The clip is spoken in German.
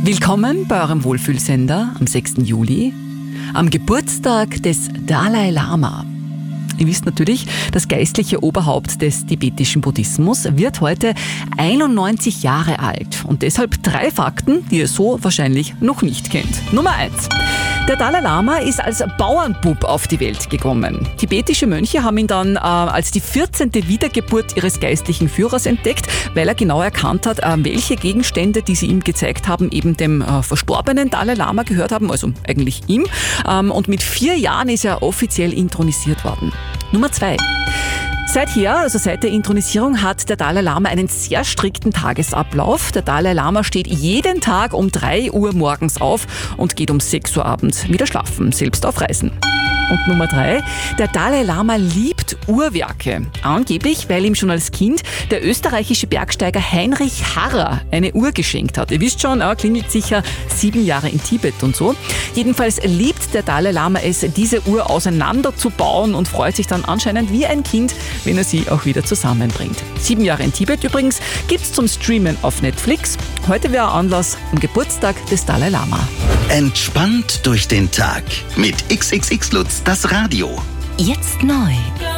Willkommen bei eurem Wohlfühlsender am 6. Juli, am Geburtstag des Dalai Lama. Ihr wisst natürlich, das geistliche Oberhaupt des tibetischen Buddhismus wird heute 91 Jahre alt. Und deshalb 3 Fakten, die ihr so wahrscheinlich noch nicht kennt. Nummer 1. Der Dalai Lama ist als Bauernbub auf die Welt gekommen. Tibetische Mönche haben ihn dann als die 14. Wiedergeburt ihres geistlichen Führers entdeckt, weil er genau erkannt hat, welche Gegenstände, die sie ihm gezeigt haben, eben dem verstorbenen Dalai Lama gehört haben, also eigentlich ihm. Und mit 4 Jahren ist er offiziell intronisiert worden. Nummer 2. Seither, also seit der Inthronisierung, hat der Dalai Lama einen sehr strikten Tagesablauf. Der Dalai Lama steht jeden Tag um 3 Uhr morgens auf und geht um 6 Uhr abends wieder schlafen, selbst auf Reisen. Und Nummer 3, der Dalai Lama liebt Uhrwerke. Angeblich, weil ihm schon als Kind der österreichische Bergsteiger Heinrich Harrer eine Uhr geschenkt hat. Ihr wisst schon, er klingelt sicher 7 Jahre in Tibet und so. Jedenfalls liebt der Dalai Lama es, diese Uhr auseinanderzubauen und freut sich dann anscheinend wie ein Kind, wenn er sie auch wieder zusammenbringt. 7 Jahre in Tibet übrigens gibt's zum Streamen auf Netflix. Heute wäre Anlass am Geburtstag des Dalai Lama. Entspannt durch den Tag mit XXX Lutz, das Radio. Jetzt neu.